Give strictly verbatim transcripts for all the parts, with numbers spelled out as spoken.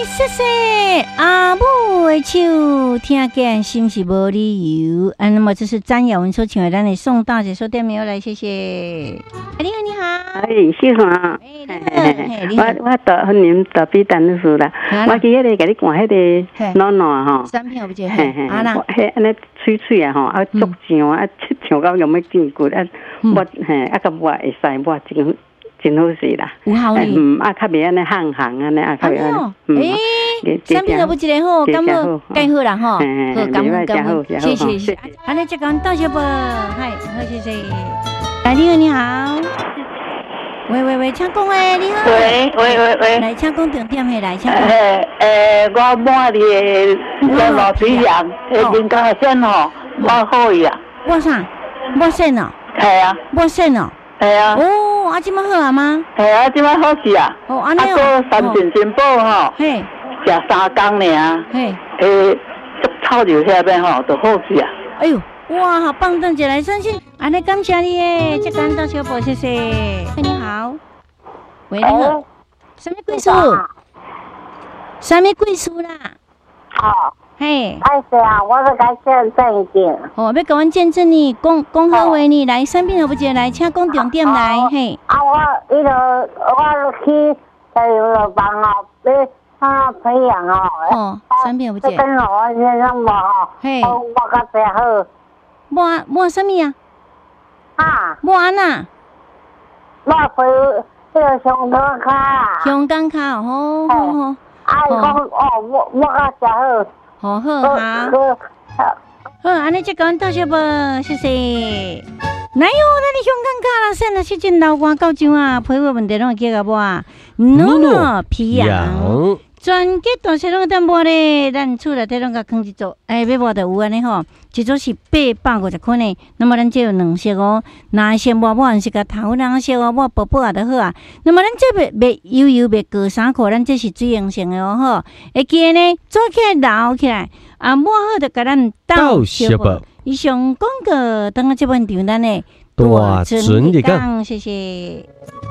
谢谢阿母的手，听见心是无理由。啊，那么这是张雅文所请的咱的宋大姐说店没有来，谢谢。啊、你好，你好。 哎，先生啊，我我到您到比单的事啦，我记迄个给你讲迄个暖暖吼， 三片不接，啊啦， 迄安尼脆脆啊吼，啊足酱啊，切酱到有咩筋骨啊，我嘿啊个我会使我真。真好势啦， 有效哩。 嗯，啊，较袂安尼行行安尼，啊，较袂安尼。 诶，产品都不一个好，感冒更好啦吼，好，感冒感冒，谢谢谢谢。安尼就讲到这不，嗨，好谢谢。来，你好，你好。喂喂喂，请讲诶，你好。 喂喂喂喂。 来，请讲重点诶，来，请讲。 诶诶，我买的那老皮羊，诶，人家先吼，我好呀。 我啥？我先哦。 系啊。 我先哦。 系啊。 哦，啊，今麦好啊吗？ 系啊，今麦好是啊。 哦，安尼哦。 啊，个三全珍宝吼， 嘿， 食三工尔。 嘿。 诶，臭油下边吼，就好是啊。 哎呦，哇，好棒！等一来相信，安尼感谢你诶，这干到小宝，谢谢。你好，喂，你好，什么贵数？什么贵数啦？ 哦。 嘿， 哎是啊，我是该见证件。 哦，要甲阮见证你，讲讲好话呢，来，产品何不接来，请讲重点来，嘿。 啊，我伊个我去在游乐房哦，要他培养哦。 哦，产品何不接。 跟我先生无吼， 嘿， 我我较最好。 摸摸什么呀？ 啊？ 摸安呐？ 我陪迄个香港卡。 香港卡哦，好好好。 啊，伊讲哦，我我较最好。 好好好，好，安尼就讲到这吧，谢谢。哪有咱的香港卡啦？现在是真老瓜高上啊，陪我问题拢会记个无啊？诺诺皮羊，全家大小拢淡薄咧，咱厝内底拢甲放一组，哎，要无就有安尼吼，一组是八百五十块呢。那么咱这有两色哦，那先无无是甲头两色哦，我薄薄也就好啊。那么咱这袂袂油油袂过衫裤，咱这是水溶性的哦吼。会记呢，做起来揉起来，啊抹好就甲咱倒小包。以上广告，等下这本场咱的大准的讲， 谢谢。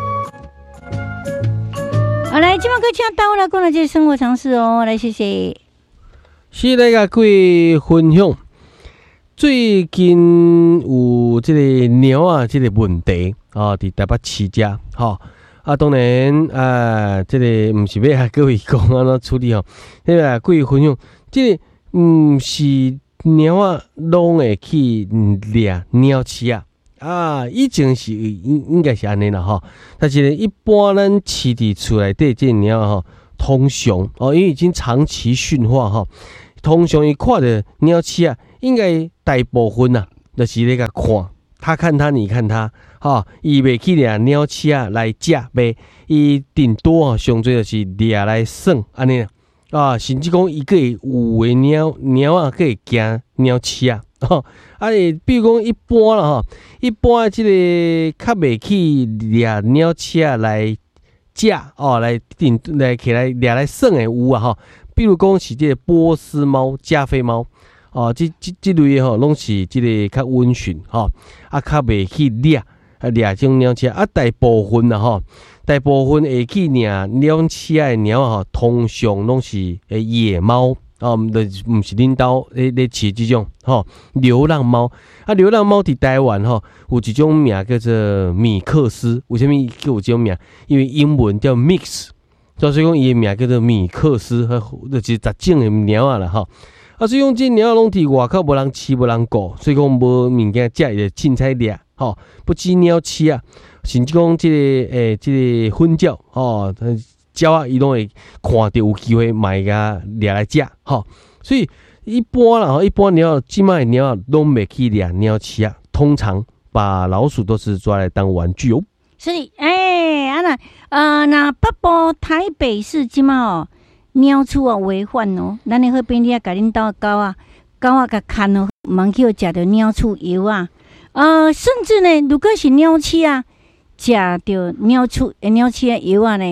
好，来，今晚可请到来讲了这生活常识哦，来谢谢。 是来甲各位分享，最近有这个猫啊，这个问题啊，伫台北市遮，吼啊，当然啊，这个唔是要甲各位讲安怎处理吼，这个各位分享，这个唔是猫啊，拢会去掠鸟鼠啊。啊，以前是应应该是安尼啦吼，但是呢，一般咱饲伫厝内底这鸟吼，通常哦，因为已经长期驯化吼，通常伊看着鸟鼠啊，应该大部分啊，就是咧甲看，他看他，你看他，吼，伊袂去掠鸟鼠啊来食呗，伊顶多啊，上最就是掠来耍安尼啊，甚至讲伊个有诶鸟鸟啊，个会惊鸟鼠啊。吼，啊，比如讲一般啦吼，一般即个较袂去掠鸟鼠来食哦，来顶来起来掠来耍诶有啊吼。比如讲是即个波斯猫、加菲猫哦，即即即类吼，拢是即个较温驯吼，啊，较袂去掠啊掠种鸟鼠啊，大部分啦吼，大部分会去掠鸟鼠诶鸟吼，通常拢是诶野猫。哦，毋是毋是恁兜咧咧饲即种吼流浪猫啊，流浪猫伫台湾吼有一种名叫做米克斯，为虾米叫有即种名？因为英文叫 mix， 所以讲伊诶名叫做米克斯，就是杂种诶猫啊啦吼。啊，所以讲即猫拢伫外口无人饲无人顾，所以讲无物件食伊就凊彩掠吼，不止鸟鼠啊，甚至讲即个诶即个粉鸟吼。鸟啊，伊拢会看到有机会买个掠来食，吼。所以一般啦，吼，一般鸟，即卖鸟啊，拢袂去掠鸟鼠啊。通常把老鼠都是抓来当玩具哦。 是，哎、欸，啊那，呃，那北部台北市即卖哦，鸟鼠啊违反哦，咱的好便利啊，甲恁兜狗啊，狗啊甲牵哦，茫去食着鸟鼠药啊，呃，甚至呢，如果是鸟鼠啊，食着鸟鼠诶鸟鼠诶药啊呢。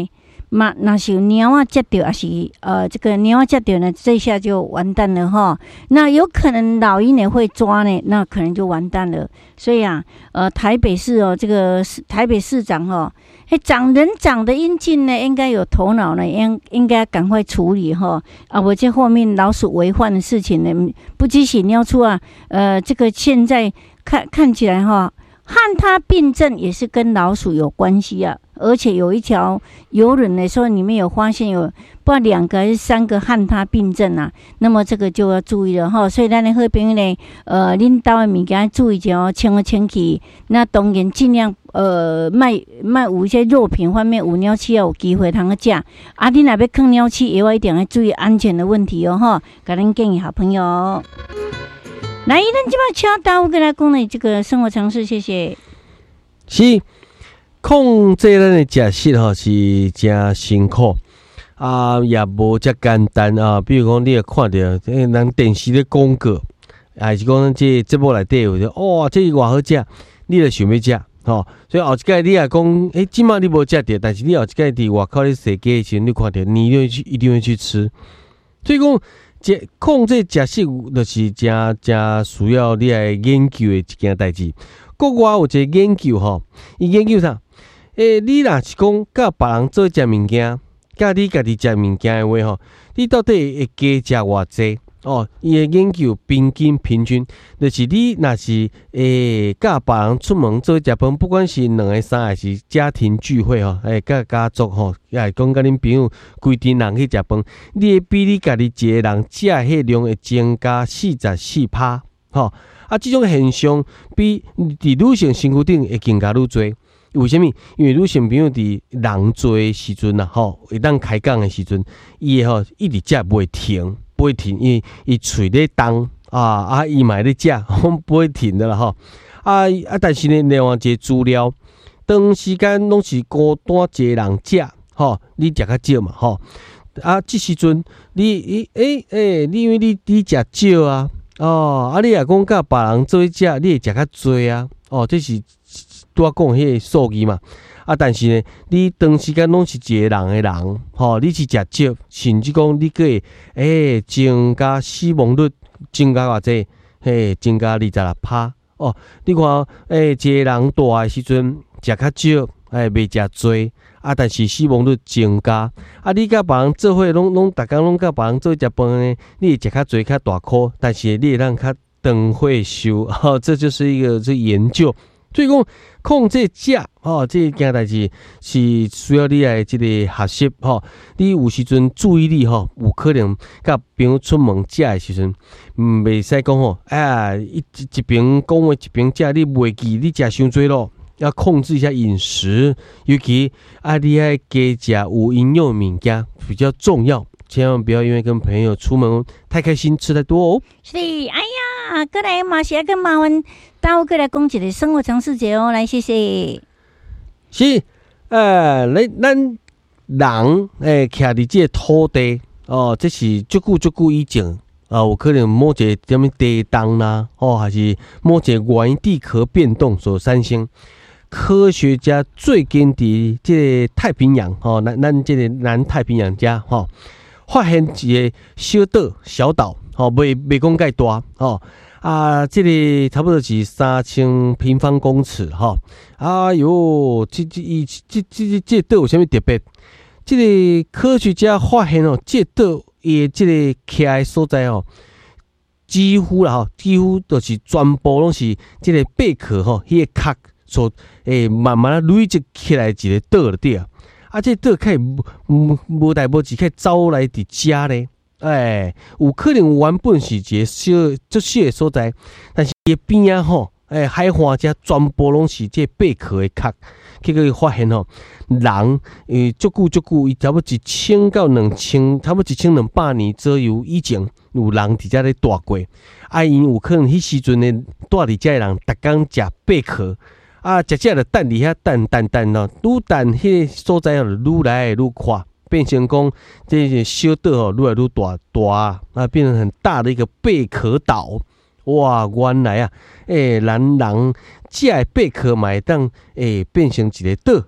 嘛，那是有鸟啊接到，还是呃这个鸟啊接到呢，这下就完蛋了哈。那有可能老鹰也会抓呢，那可能就完蛋了。所以啊，呃，台北市哦，这个台北市长哦，哎，长人长得英俊呢，应该有头脑呢，应应该赶快处理哈。啊，我这后面老鼠为患的事情呢，不只是鸟出啊，呃，这个现在看看起来哈。汉他病症也是跟老鼠有关系啊，而且有一条游轮的时候，里面有发现有不知道两个还是三个汉他病症啊，那么这个就要注意了哈。所以咱的好朋友呢，呃，恁兜的物件注意一下哦，清来清去。那当然尽量呃卖卖有一些肉品方面有鸟鼠有机会通个食，啊，恁若要放鸟鼠，也要一定要注意安全的问题哦哈。给恁建议好朋友。来，咱即摆请大夫跟来讲的这个生活常识，谢谢。 是控制咱的食食吼是真辛苦啊，也无遮简单啊。比如讲，你也看到诶，人电视咧广告，还是讲这节目内底有说，哇，这个偌好食，你就想要食吼。所以后一届你也讲，诶，即马你无食着，但是你后一届伫外口咧踅街的时候，你看到，你一定会去，一定会去吃。所以讲。这控制食食就是真真需要你来研究的一件代志。国外有一个研究吼，伊研究啥？诶、欸，你若是讲甲别人做食物件，甲你家己食物件的话吼，你到底会加食偌济？哦，伊的研究平均平均，就是你若是诶甲别人出门做食饭，不管是两个三还是家庭聚会吼，诶甲家族吼，也是讲甲恁朋友规阵人去食饭，你会比你家己一个人食迄量会增加四十四趴，吼啊！即种现象比伫女性身躯顶会更加愈多。为什么？因为女性朋友伫人多的时阵啊，吼，会当开讲的时阵，伊吼一直食不会停。不会停，因为伊嘴咧动啊啊，伊嘛咧食，不会停的啦吼。啊啊，但是呢，另外一个资料，长时间拢是孤单一个人食，吼，你食较少嘛吼。啊，即时阵你你诶诶，你因为你你食少啊，哦，啊你若讲甲别人做伙食，你会食较多啊，哦，这是拄仔讲迄个数字嘛。啊，但是呢，你长时间拢是一个人的人，吼、哦，你是食少，甚至讲你个会诶增加死亡率，增加偌济，嘿，增加二十六趴。哦，你看，诶，一个人大的时阵食较少，诶，袂食多，啊，但是死亡率增加。啊，你甲别人做伙，拢拢逐工拢甲别人做食饭呢，你会食较多较大颗，但是你会让较长岁寿，哈、哦，这就是一个这研究。所以讲控制食吼，这件代志是需要你来即个学习吼。你有时阵注意力吼，有可能甲朋友出门食的时阵，毋袂使讲吼，啊一一边讲话一边食，你袂记你食伤多咯。要控制一下饮食，尤其啊，你爱加食有营养物件比较重要。千万不要因为跟朋友出门太开心吃太多哦。 是，哎呀，过来嘛是要跟麻烦大家过来讲一个生活常识节哦，来谢谢。 是，呃，咱咱人诶，徛伫这个土地哦，这是足久足久以前啊，有可能某一个什么地动啦，哦，还是某一个原因地壳变动所产生。科学家最近伫这个太平洋哦，咱咱这个南太平洋遮吼。发现一个小岛、小岛，吼、哦，袂袂讲介大，吼、哦、啊，这个差不多是三千平方公尺，吼、哦，哎哟，这这伊这这这岛有啥物特别？这个科学家发现哦，这岛伊这个徛的所在哦，几乎啦，吼，几乎都是全部拢是这个贝壳吼，迄、那个壳所诶慢慢啊累积起来一个岛了底啊。啊，这岛可以无无代无志，可以走来伫遮咧，哎，有可能原本是一个小足小的所在，但是伊边啊吼，哎，海岸遮全部拢是这贝壳的壳，结果伊发现吼，人诶足久足久，伊差不多一千到两千，差不多一千两百年左右以前，有人伫遮咧住过，啊，因有可能迄时阵咧住伫遮的人，逐工食贝壳。啊，食食就等伫遐等等等咯，愈等迄个所在吼，愈来愈宽，变成讲这些小岛吼，愈来愈大大啊，变成很大的一个贝壳岛。哇，原来啊，诶、欸，咱人食的贝壳嘛会当诶变成一个岛，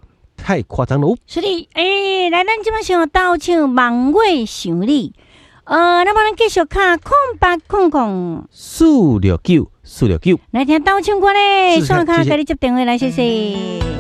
太夸张喽。 是的，诶、欸，来，咱即摆先倒唱望月想你。呃，那么咱继续看空八空空四六九四六九， 来听倒唱歌咧， 是刷卡谢谢给你接电话来，谢谢。